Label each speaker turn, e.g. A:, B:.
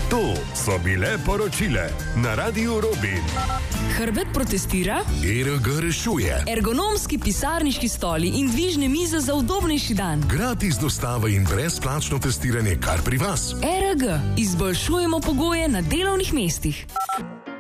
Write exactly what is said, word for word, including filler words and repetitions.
A: To so bile poročile na Radiu Robin.
B: Hrbet protestira,
A: E R G rešuje,
B: ergonomski pisarniški stoli in dvižne mize za udobnejši dan.
A: gratis dostava in brezplačno testiranje kar pri vas.
B: E R G, izboljšujemo pogoje na delovnih mestih.